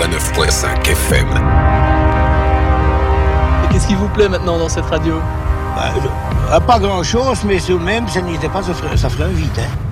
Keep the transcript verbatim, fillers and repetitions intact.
quatre-vingt-neuf virgule cinq F M. Et qu'est-ce qui vous plaît maintenant dans cette radio ? Bah, euh, pas grand-chose, mais tout de même, ça n'était pas, ça ferait, ça ferait un vide, hein.